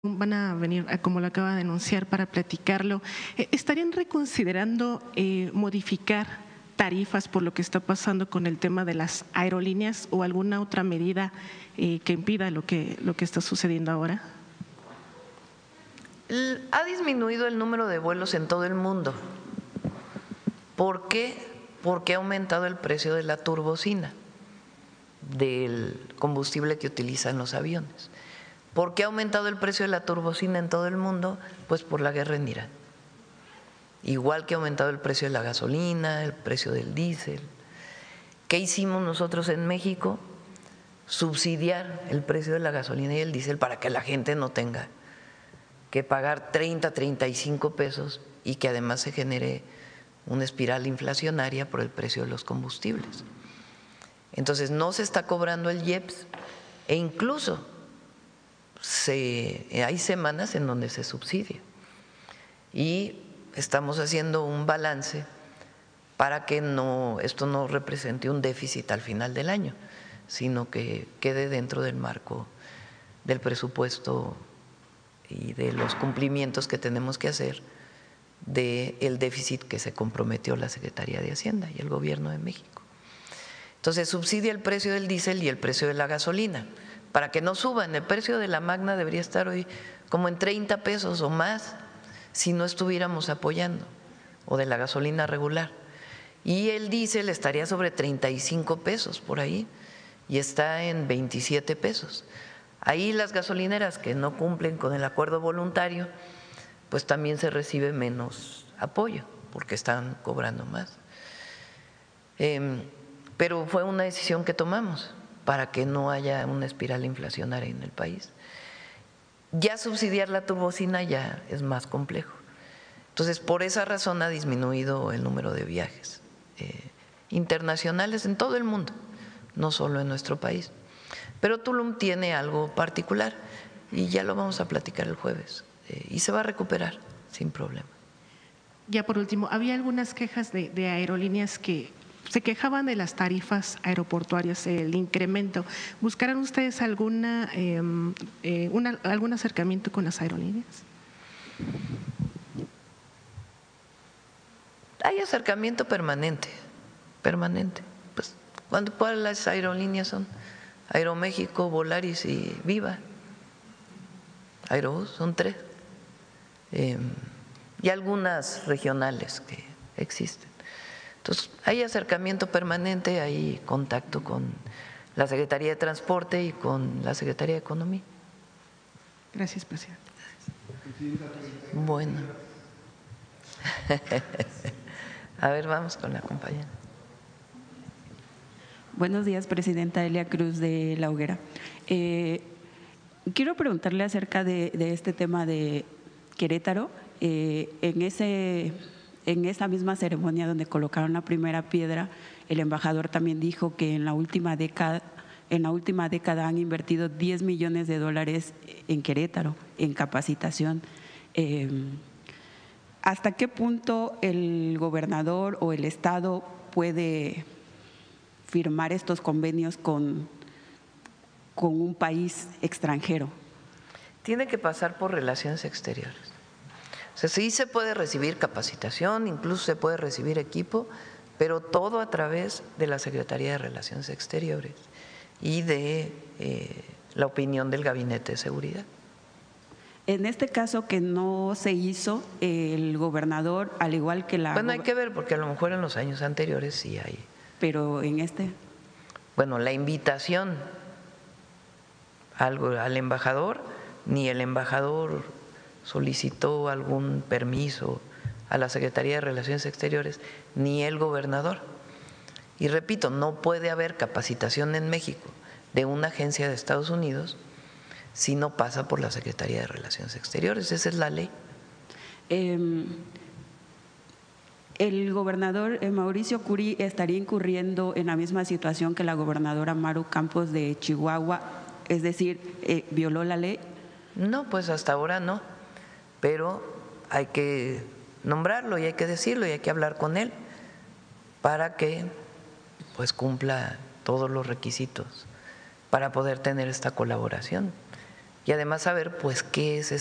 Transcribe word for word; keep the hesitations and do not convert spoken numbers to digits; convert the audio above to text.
van a venir, como lo acaba de anunciar, para platicarlo. ¿Estarían reconsiderando eh, modificar tarifas por lo que está pasando con el tema de las aerolíneas o alguna otra medida eh, que impida lo que, lo que está sucediendo ahora? Ha disminuido el número de vuelos en todo el mundo. ¿Por qué? Porque ha aumentado el precio de la turbocina, del combustible que utilizan los aviones. ¿Por qué ha aumentado el precio de la turbocina en todo el mundo? Pues por la guerra en Irán. Igual que ha aumentado el precio de la gasolina, el precio del diésel. ¿Qué hicimos nosotros en México? Subsidiar el precio de la gasolina y el diésel para que la gente no tenga que pagar treinta, treinta y cinco pesos y que además se genere una espiral inflacionaria por el precio de los combustibles. Entonces no se está cobrando el I E P S e incluso se, hay semanas en donde se subsidia y estamos haciendo un balance para que no, esto no represente un déficit al final del año, sino que quede dentro del marco del presupuesto y de los cumplimientos que tenemos que hacer del déficit que se comprometió la Secretaría de Hacienda y el Gobierno de México. Entonces subsidia el precio del diésel y el precio de la gasolina para que no suban. El precio de la Magna debería estar hoy como en treinta pesos o más si no estuviéramos apoyando, o de la gasolina regular. Y el diésel estaría sobre treinta y cinco pesos por ahí y está en veintisiete pesos. Ahí las gasolineras que no cumplen con el acuerdo voluntario, pues también se recibe menos apoyo porque están cobrando más. Eh, pero fue una decisión que tomamos para que no haya una espiral inflacionaria en el país. Ya subsidiar la turbocina ya es más complejo. Entonces, por esa razón ha disminuido el número de viajes eh, internacionales en todo el mundo, no solo en nuestro país. Pero Tulum tiene algo particular y ya lo vamos a platicar el jueves eh, y se va a recuperar sin problema. Ya por último, había algunas quejas de, de aerolíneas que se quejaban de las tarifas aeroportuarias, el incremento. ¿Buscarán ustedes alguna, eh, eh, una, algún acercamiento con las aerolíneas? Hay acercamiento permanente, permanente. Pues, ¿cuándo, ¿cuáles las aerolíneas son? Aeroméxico, Volaris y Viva. Aerobús, son tres. Eh, y algunas regionales que existen. Entonces, hay acercamiento permanente, hay contacto con la Secretaría de Transporte y con la Secretaría de Economía. Gracias, presidente. Bueno. A ver, vamos con la compañera. Buenos días, presidenta Elia Cruz de La Hoguera. Eh, quiero preguntarle acerca de, de este tema de Querétaro. Eh, en ese… En esa misma ceremonia donde colocaron la primera piedra, el embajador también dijo que en la última década, en la última década han invertido diez millones de dólares en Querétaro, en capacitación. Eh, ¿Hasta qué punto el gobernador o el Estado puede firmar estos convenios con, con un país extranjero? Tiene que pasar por relaciones exteriores. O sea, sí se puede recibir capacitación, incluso se puede recibir equipo, pero todo a través de la Secretaría de Relaciones Exteriores y de eh, la opinión del Gabinete de Seguridad. En este caso que no se hizo, el gobernador, al igual que la… Bueno, hay que ver, porque a lo mejor en los años anteriores sí hay. Pero en este… Bueno, la invitación al, al embajador, ni el embajador solicitó algún permiso a la Secretaría de Relaciones Exteriores, ni el gobernador. Y repito, no puede haber capacitación en México de una agencia de Estados Unidos si no pasa por la Secretaría de Relaciones Exteriores. Esa es la ley. Eh, el gobernador Mauricio Curi estaría incurriendo en la misma situación que la gobernadora Maru Campos de Chihuahua, es decir, eh, ¿violó la ley? No, pues hasta ahora no. Pero hay que nombrarlo y hay que decirlo y hay que hablar con él para que pues cumpla todos los requisitos para poder tener esta colaboración. y además saber pues qué es